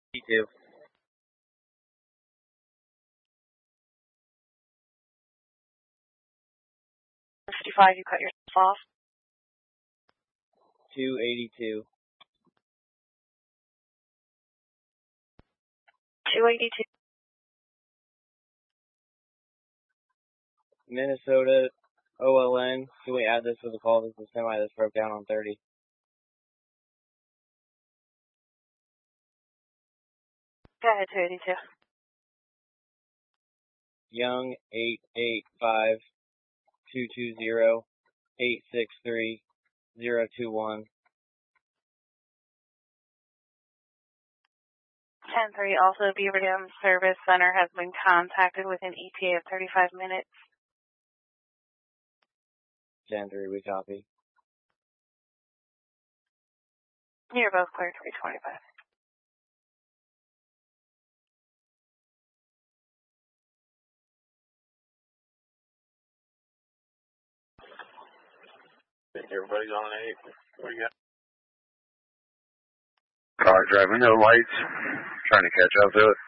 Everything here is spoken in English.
282. 55, you cut yourself off. 282. 282. Minnesota OLN. Can we add this with a call? This is a semi that's broke down on 30. Go ahead, 282. Young 885 220 863 021. 10-3, also Beaver Dam Service Center has been contacted with an ETA of 35 minutes. 10-3, we copy. You're both clear, 325. Everybody's on 8. What do you got? Car driving, no lights. Trying to catch up to it.